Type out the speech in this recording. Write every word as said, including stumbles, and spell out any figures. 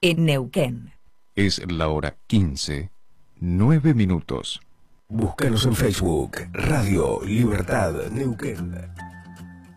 en Neuquén. Es la hora quince, nueve minutos. Búscanos en Facebook, Radio Libertad Neuquén.